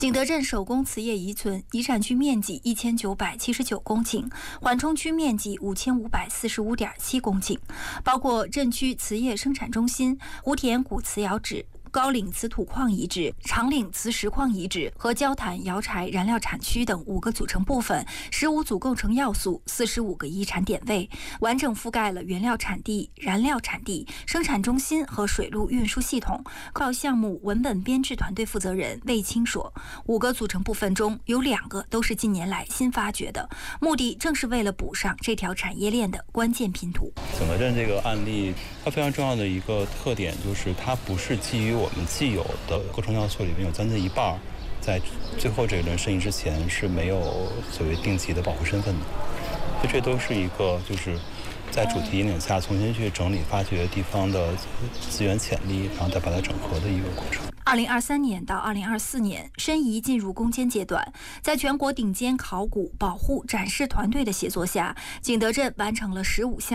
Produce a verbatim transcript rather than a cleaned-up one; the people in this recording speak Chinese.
景德镇手工瓷业遗存遗产区面积一千九百七十九公顷，缓冲区面积五千五百四十五点七公顷，包括镇区瓷业生产中心、湖田古瓷窑址、高岭瓷土矿遗址、长岭瓷石矿遗址和焦炭窑柴燃料产区等五个组成部分，十五组构成要素，四十五个遗产点位，完整覆盖了原料产地、燃料产地、生产中心和水路运输系统。靠项目文本编制团队负责人魏青说，五个组成部分中有两个都是近年来新发掘的，目的正是为了补上这条产业链的关键拼图。 景德镇这个案例，它非常重要的一个特点就是它不是基于我们既有的构成要素里面有将近一半在最后这轮申遗之前是没有所谓定级的保护身份的，所以这都是一个就是在主题引领下重新去整理发掘地方的资源潜力，然后再把它整合的一个过程。 二零二三年到二零二四年，申遗进入攻坚阶段，在全国顶尖考古保护展示团队的协作下，景德镇完成了十五项